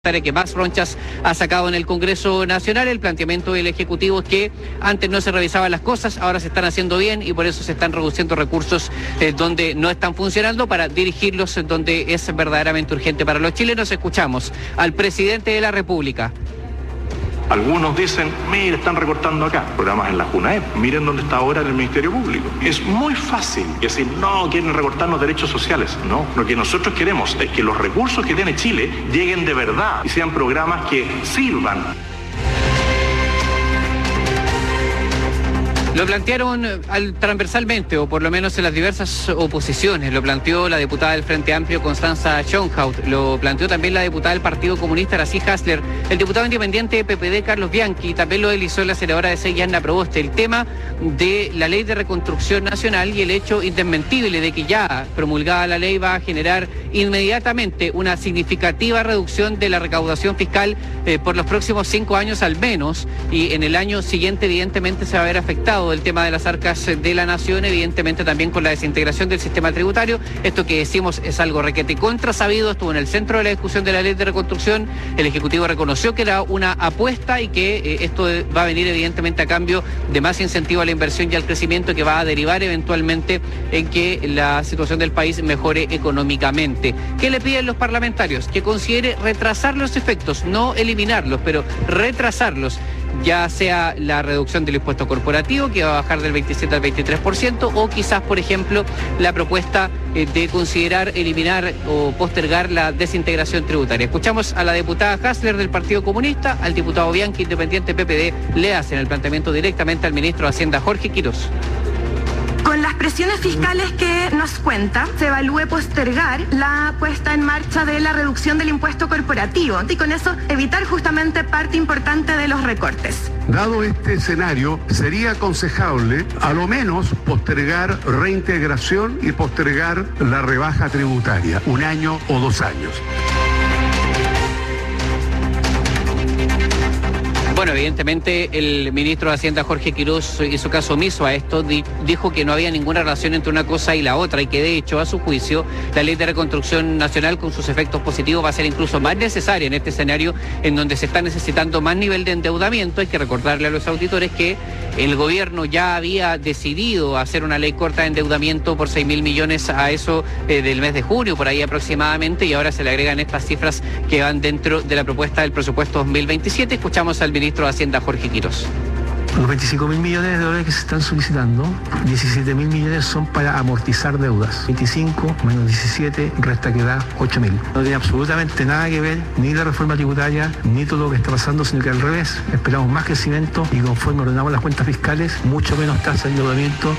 Que más ronchas ha sacado en el Congreso Nacional. El planteamiento del Ejecutivo es que antes no se revisaban las cosas, ahora se están haciendo bien y por eso se están reduciendo recursos donde no están funcionando para dirigirlos donde es verdaderamente urgente para los chilenos. Escuchamos al presidente de la República. Algunos dicen, mire, están recortando acá, programas en la JUNAEP, miren dónde está ahora en el Ministerio Público. Es muy fácil decir, no, quieren recortar los derechos sociales. No, lo que nosotros queremos es que los recursos que tiene Chile lleguen de verdad y sean programas que sirvan. Lo plantearon transversalmente, o por lo menos en las diversas oposiciones. Lo planteó la diputada del Frente Amplio, Constanza Schönhaut. Lo planteó también la diputada del Partido Comunista, Aracy Hasler. El diputado independiente de PPD, Carlos Bianchi. También lo deslizó la senadora de CEI, Yanna Proboste. El tema de la Ley de Reconstrucción Nacional y el hecho indesmentible de que ya promulgada la ley va a generar inmediatamente una significativa reducción de la recaudación fiscal por los próximos 5 años al menos. Y en el año siguiente, evidentemente, se va a ver afectado el tema de las arcas de la nación, evidentemente también con la desintegración del sistema tributario. Esto que decimos es algo requete contrasabido, estuvo en el centro de la discusión de la Ley de Reconstrucción. El Ejecutivo reconoció que era una apuesta y que esto va a venir evidentemente a cambio de más incentivo a la inversión y al crecimiento, que va a derivar eventualmente en que la situación del país mejore económicamente. ¿Qué le piden los parlamentarios? Que considere retrasar los efectos, no eliminarlos, pero retrasarlos, ya sea la reducción del impuesto corporativo, que va a bajar del 27 al 23%, o quizás, por ejemplo, la propuesta de considerar eliminar o postergar la desintegración tributaria. Escuchamos a la diputada Hasler del Partido Comunista, al diputado Bianchi, independiente PPD, le hacen el planteamiento directamente al ministro de Hacienda, Jorge Quiroz. Con las presiones fiscales que nos cuenta, se evalúe postergar la puesta en marcha de la reducción del impuesto corporativo y con eso evitar justamente parte importante de los recortes. Dado este escenario, sería aconsejable a lo menos postergar reintegración y postergar la rebaja tributaria, 1 año o 2 años. Bueno, evidentemente el ministro de Hacienda, Jorge Quiroz, hizo caso omiso a esto, dijo que no había ninguna relación entre una cosa y la otra y que de hecho, a su juicio, la Ley de Reconstrucción Nacional con sus efectos positivos va a ser incluso más necesaria en este escenario en donde se está necesitando más nivel de endeudamiento. Hay que recordarle a los auditores que el gobierno ya había decidido hacer una ley corta de endeudamiento por 6.000 millones a eso del mes de junio, por ahí aproximadamente, y ahora se le agregan estas cifras que van dentro de la propuesta del presupuesto 2027. Escuchamos al ministro de Hacienda, Jorge Quiroz. Los 25.000 millones de dólares que se están solicitando, 17.000 millones son para amortizar deudas. 25 menos 17 resta que da 8.000. No tiene absolutamente nada que ver ni la reforma tributaria ni todo lo que está pasando, sino que al revés. Esperamos más crecimiento y conforme ordenamos las cuentas fiscales, mucho menos tasa de endeudamiento.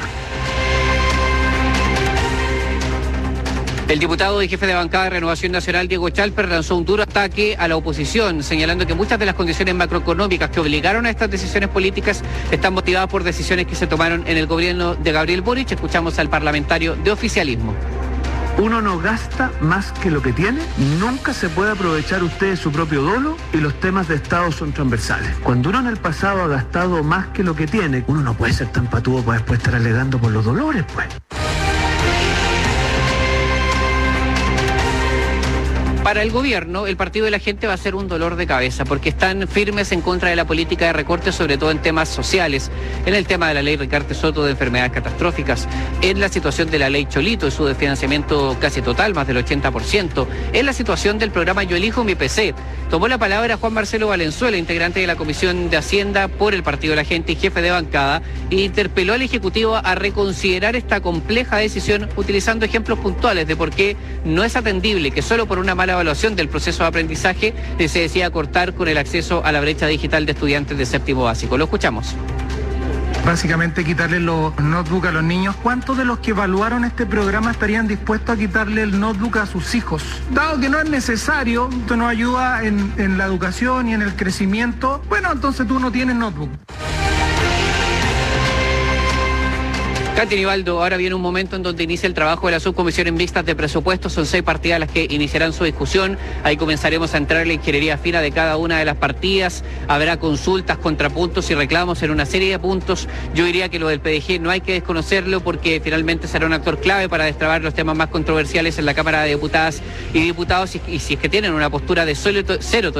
El diputado y jefe de bancada de Renovación Nacional, Diego Chalper, lanzó un duro ataque a la oposición, señalando que muchas de las condiciones macroeconómicas que obligaron a estas decisiones políticas están motivadas por decisiones que se tomaron en el gobierno de Gabriel Boric. Escuchamos al parlamentario de oficialismo. Uno no gasta más que lo que tiene, nunca se puede aprovechar usted de su propio dolo y los temas de Estado son transversales. Cuando uno en el pasado ha gastado más que lo que tiene, uno no puede ser tan patudo para después estar alegando por los dolores, pues. Para el gobierno, el Partido de la Gente va a ser un dolor de cabeza porque están firmes en contra de la política de recortes, sobre todo en temas sociales, en el tema de la ley Ricardo Soto de enfermedades catastróficas, en la situación de la ley Cholito y su desfinanciamiento casi total, más del 80%, en la situación del programa Yo Elijo Mi PC. Tomó la palabra Juan Marcelo Valenzuela, integrante de la Comisión de Hacienda por el Partido de la Gente y jefe de bancada, e interpeló al Ejecutivo a reconsiderar esta compleja decisión utilizando ejemplos puntuales de por qué no es atendible que solo por una mala evaluación del proceso de aprendizaje se decida cortar con el acceso a la brecha digital de estudiantes de séptimo básico. Lo escuchamos. Básicamente quitarle los notebooks a los niños. ¿Cuántos de los que evaluaron este programa estarían dispuestos a quitarle el notebook a sus hijos? Dado que no es necesario, esto nos ayuda en la educación y en el crecimiento, bueno, entonces tú no tienes notebook. Katy Nivaldo, ahora viene un momento en donde inicia el trabajo de la subcomisión en mixtas de presupuestos. Son 6 partidas las que iniciarán su discusión. Ahí comenzaremos a entrar en la ingeniería fina de cada una de las partidas. Habrá consultas, contrapuntos y reclamos en una serie de puntos. Yo diría que lo del PDG no hay que desconocerlo porque finalmente será un actor clave para destrabar los temas más controversiales en la Cámara de Diputadas y Diputados y si es que tienen una postura de cero